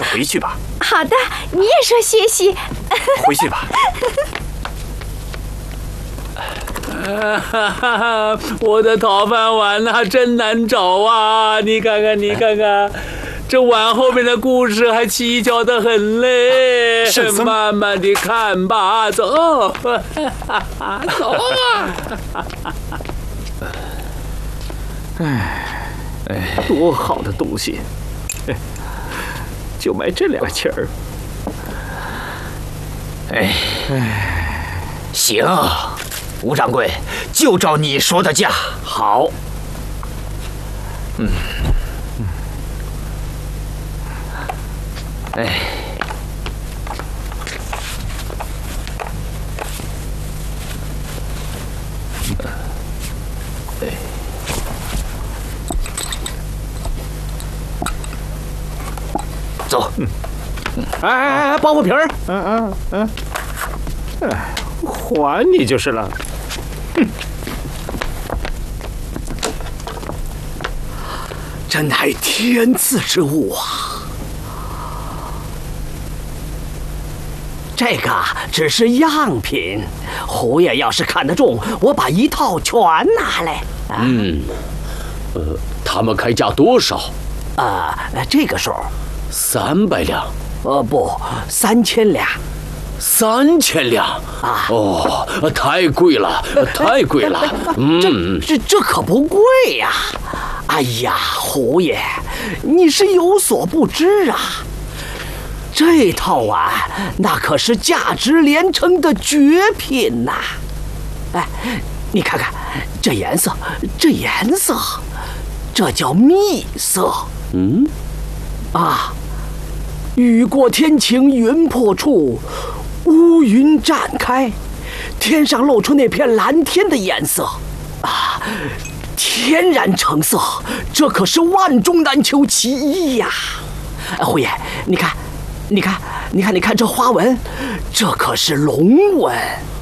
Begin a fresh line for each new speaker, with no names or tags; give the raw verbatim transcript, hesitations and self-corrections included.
回去吧。
好的，你也说谢谢。
回去吧。
哈哈，我的陶饭碗呐，真难找啊！你看看，你看看，这碗后面的故事还蹊跷得很嘞。
圣僧，
慢慢的看吧，走，走啊！
哎，哎，多好的东西，就卖这两钱儿。
哎，行，吴掌柜，就照你说的价。
好。嗯嗯。哎。哎。
走。
嗯。哎哎哎，包袱皮儿。嗯嗯嗯。哎，还你就是了。哼。
这乃天赐之物啊！这个只是样品，胡爷要是看得中，我把一套全拿来。啊、
嗯，呃，他们开价多少？
啊、呃，这个数，
三百两。
呃，不，三千两。
三千两啊！哦，太贵了，太贵了。
嗯，这这这可不贵呀！哎呀，胡爷，你是有所不知啊。这套碗那可是价值连城的绝品呐！哎，你看看这颜色，这颜色，这叫蜜色。
嗯，
啊，雨过天晴云破处，乌云绽开，天上露出那片蓝天的颜色啊，天然成色，这可是万中难求其一呀！胡爷，你看，你看，你看，你看这花纹，这可是龙纹